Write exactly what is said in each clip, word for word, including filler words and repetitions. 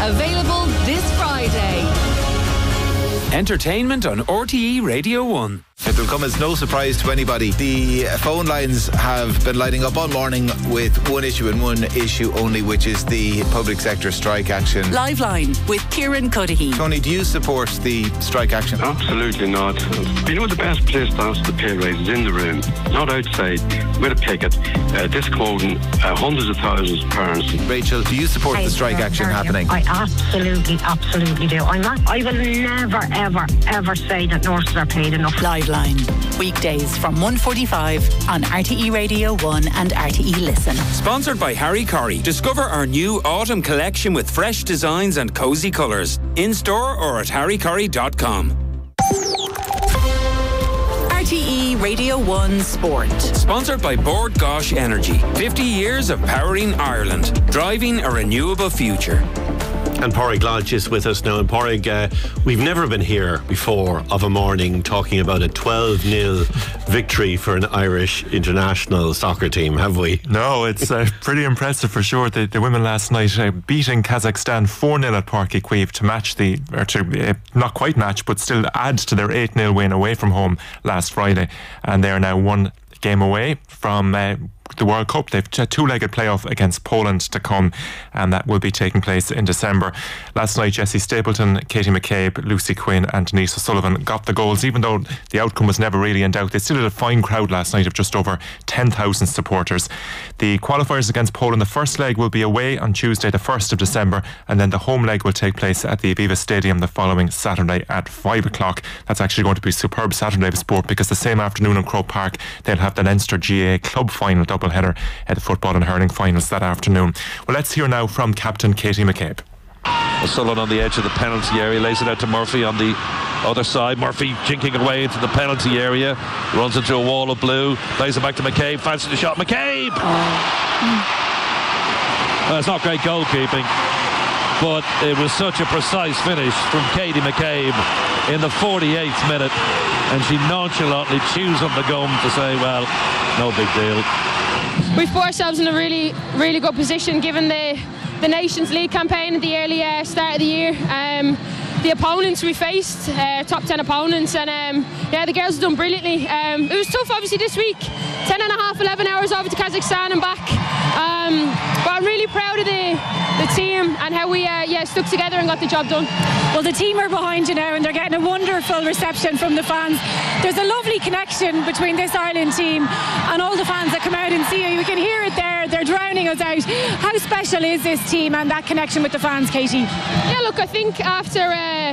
Available this Friday. Entertainment on R T E Radio one. It will come as no surprise to anybody. The phone lines have been lighting up all morning with one issue and one issue only, which is the public sector strike action. Live Line with Kieran Cuddihy. Tony, do you support the strike action? Absolutely not. You know, the best place to ask the pay raise is in the room, not outside with a picket, uh, disquoting uh, hundreds of thousands of parents. Rachel, do you support I the strike action happening? I absolutely, absolutely do. I'm not, I will never, ever, ever say that nurses are paid enough. Live Line. Weekdays from one forty-five on R T E Radio one and R T E Listen. Sponsored by Harry Corrie. Discover our new autumn collection with fresh designs and cosy colours. In store or at harry corrie dot com. R T E Radio one Sport. Sponsored by Bord Gosh Energy. fifty years of powering Ireland. Driving a renewable future. And Pádraig Lodge is with us now. And Pádraig, uh, we've never been here before of a morning talking about a twelve nil victory for an Irish international soccer team, have we? No, it's uh, pretty impressive for sure. The, the women last night uh, beating Kazakhstan four nil at Páirc Uí Chaoimh to match the, or to uh, not quite match, but still add to their eight nil win away from home last Friday. And they are now one game away from uh, the World Cup. They've a two-legged playoff against Poland to come, and that will be taking place in December. Last night, Jessie Stapleton, Katie McCabe, Lucy Quinn and Denise O'Sullivan got the goals, even though the outcome was never really in doubt. They still had a fine crowd last night of just over ten thousand supporters. The qualifiers against Poland, the first leg will be away on Tuesday the first of December, and then the home leg will take place at the Aviva Stadium the following Saturday at five o'clock. That's actually going to be a superb Saturday of sport, because the same afternoon in Croke Park they'll have the Leinster G A Club Final double header at the football and hurling finals that afternoon. Well, let's hear now from captain Katie McCabe. O'Sullivan on the edge of the penalty area, lays it out to Murphy on the other side. Murphy jinking it away into the penalty area, runs into a wall of blue, plays it back to McCabe, fancy the shot, McCabe! Oh. Well, it's not great goalkeeping, but it was such a precise finish from Katie McCabe in the forty-eighth minute, and she nonchalantly chews on the gum to say, well, no big deal. We've put ourselves in a really, really good position given the, the Nations League campaign at the early uh, start of the year. Um, the opponents we faced, uh, top ten opponents, and um, yeah, the girls have done brilliantly. Um, it was tough obviously this week, ten and a half, eleven hours over to Kazakhstan and back, um, but I'm really proud of the, the team and how we uh, yeah, stuck together and got the job done. Well, the team are behind you now and they're getting a wonderful reception from the fans. There's a lovely connection between this Ireland team and all the fans that come out and see you. You can hear it there, they're drowning us out. How special is this team and that connection with the fans, Katie? Yeah, look, I think after uh,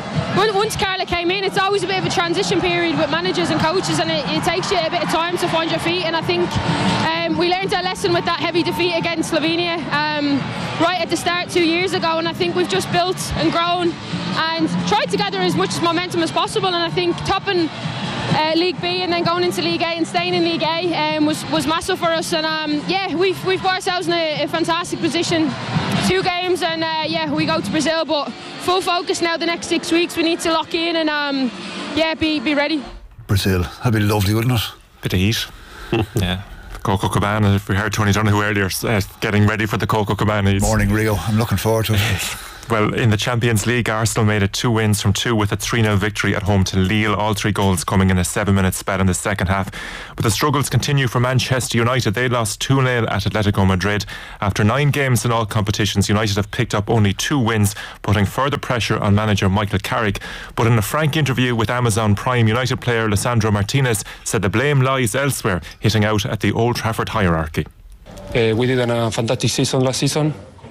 once Carla came in, it's always a bit of a transition period with managers and coaches, and it, it takes you a bit of time to find your feet. And I think um, we learned our lesson with that heavy defeat against Slovenia um, right at the start two years ago, and I think we've just built and grown and tried to gather as much momentum as possible. And I think topping uh, League B and then going into League A and staying in League A um, was, was massive for us. And um, yeah, we've we've put ourselves in a, a fantastic position. Two games and uh, yeah, we go to Brazil, but full focus now the next six weeks. We need to lock in and um, yeah, be be ready. Brazil, that'd be lovely, wouldn't it? Bit of heat. Yeah. Coco Cabana, if we heard Tony Donoghue earlier uh, getting ready for the Coco Cabana. Morning Rio, I'm looking forward to it. Well, in the Champions League, Arsenal made it two wins from two with a three nil victory at home to Lille, all three goals coming in a seven minute spell in the second half. But the struggles continue for Manchester United. They lost two nil at Atletico Madrid. After nine games in all competitions, United have picked up only two wins, putting further pressure on manager Michael Carrick. But in a frank interview with Amazon Prime, United player Lisandro Martinez said the blame lies elsewhere, hitting out at the Old Trafford hierarchy. Uh, we did a fantastic season last season.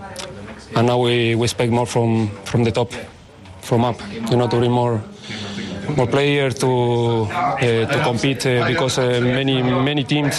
And now we, we expect more from, from the top, from up, you know, to bring more more players to uh, to compete uh, because uh, many many teams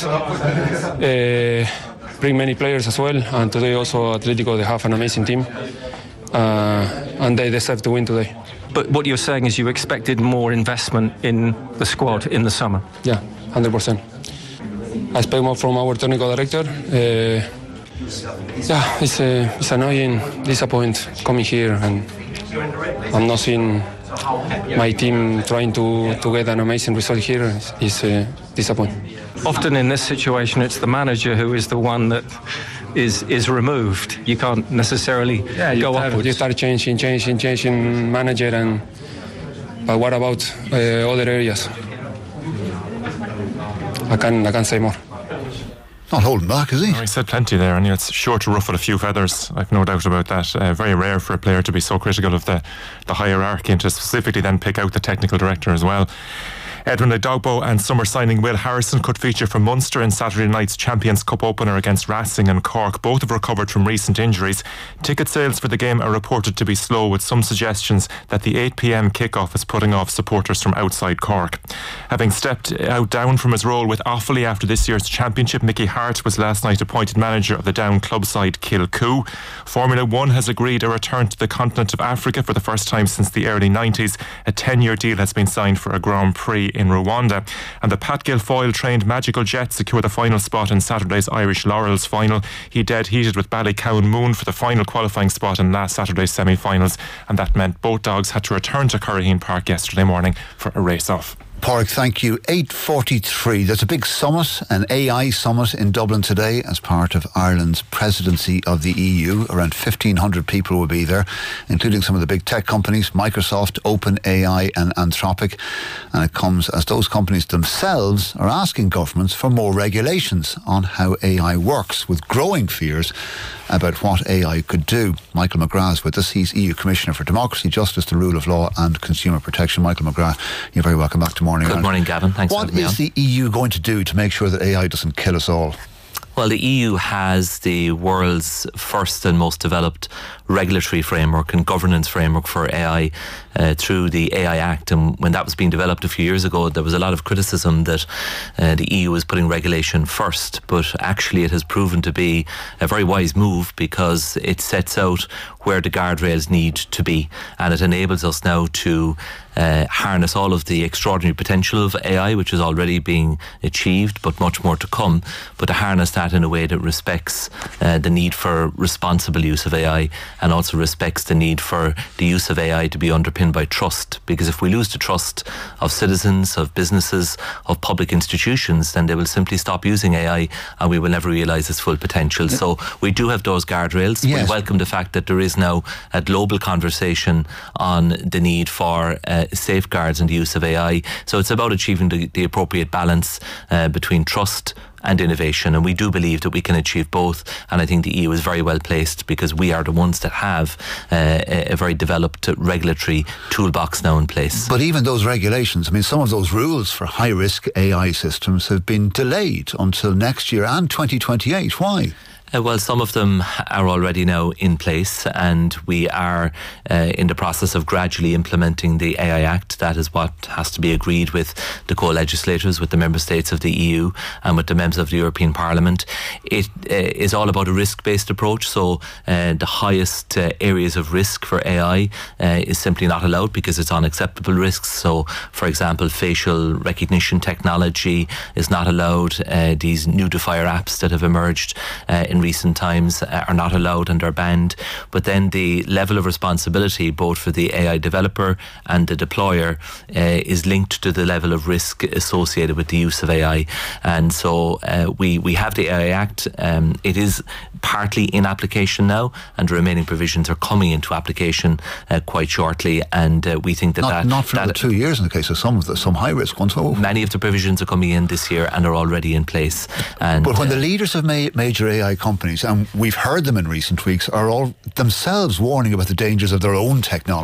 uh, bring many players as well. And today also Atletico, they have an amazing team, uh, and they deserve to win today. But what you're saying is you expected more investment in the squad in the summer? Yeah, one hundred percent. I expect more from our technical director. Uh, Yeah, it's, uh, it's annoying, disappointing coming here, and I'm not seeing my team trying to, to get an amazing result here. It's uh, disappointing. Often in this situation, it's the manager who is the one that is is removed, you can't necessarily yeah, you go start, upwards. You start changing, changing, changing manager, and but what about uh, other areas? I can I can say more. Not holding back, is he? He said plenty there, and you know, it's sure to ruffle a few feathers. I've no doubt about that. Uh, very rare for a player to be so critical of the, the hierarchy and to specifically then pick out the technical director as well. Edwin Dogbo and summer signing Will Harrison could feature for Munster in Saturday night's Champions Cup opener against Racing and Cork. Both have recovered from recent injuries. Ticket sales for the game are reported to be slow, with some suggestions that the eight p.m. kick-off is putting off supporters from outside Cork. Having stepped out down from his role with Offaly after this year's championship, Mickey Hart was last night appointed manager of the Down club side Kilcoo. Formula One has agreed a return to the continent of Africa for the first time since the early nineties. A ten-year deal has been signed for a Grand Prix in Rwanda. And the Pat Guilfoyle trained Magical Jet secured the final spot in Saturday's Irish Laurels final. He dead heated with Ballycown Moon for the final qualifying spot in last Saturday's semi-finals, and that meant both dogs had to return to Curraheen Park yesterday morning for a race-off. Park, thank you. eight forty-three. There's a big summit, an A I summit in Dublin today as part of Ireland's presidency of the E U. Around fifteen hundred people will be there, including some of the big tech companies, Microsoft, OpenAI and Anthropic. And it comes as those companies themselves are asking governments for more regulations on how A I works, with growing fears about what A I could do. Michael McGrath is with us. He's E U Commissioner for Democracy, Justice, the Rule of Law and Consumer Protection. Michael McGrath, you're very welcome back to Morning. Good morning, Gavin. Thanks for having me on. What is the E U going to do to make sure that A I doesn't kill us all? Well, the E U has the world's first and most developed regulatory framework and governance framework for A I uh, through the A I Act. And when that was being developed a few years ago, there was a lot of criticism that uh, the E U was putting regulation first. But actually it has proven to be a very wise move, because it sets out where the guardrails need to be. And it enables us now to uh, harness all of the extraordinary potential of A I, which is already being achieved, but much more to come. But to harness that in a way that respects uh, the need for responsible use of A I, and also respects the need for the use of A I to be underpinned by trust. Because if we lose the trust of citizens, of businesses, of public institutions, then they will simply stop using A I and we will never realise its full potential. Yeah. So we do have those guardrails. Yes. We welcome the fact that there is now a global conversation on the need for uh, safeguards in the use of A I. So it's about achieving the, the appropriate balance uh, between trust and innovation, and we do believe that we can achieve both. And I think the E U is very well placed, because we are the ones that have uh, a, a very developed regulatory toolbox now in place. But even those regulations, I mean, some of those rules for high risk A I systems have been delayed until next year and twenty twenty-eight. Why? Uh, well, some of them are already now in place, and we are uh, in the process of gradually implementing the A I Act. That is what has to be agreed with the co-legislators, with the member states of the E U and with the members of the European Parliament. It uh, is all about a risk-based approach, so uh, the highest uh, areas of risk for A I uh, is simply not allowed, because it's unacceptable risks. So, for example, facial recognition technology is not allowed. Uh, these nudifier apps that have emerged uh, in recent times uh, are not allowed and are banned. But then the level of responsibility, both for the A I developer and the deployer, uh, is linked to the level of risk associated with the use of A I. And so uh, we, we have the A I Act. Um, it is partly in application now, and the remaining provisions are coming into application uh, quite shortly. And uh, we think that not, that... Not for that, another two years in the case of some of the some high risk ones. Oh. Many of the provisions are coming in this year and are already in place. And but when uh, the leaders of ma- major A I companies, and we've heard them in recent weeks, are all themselves warning about the dangers of their own technology,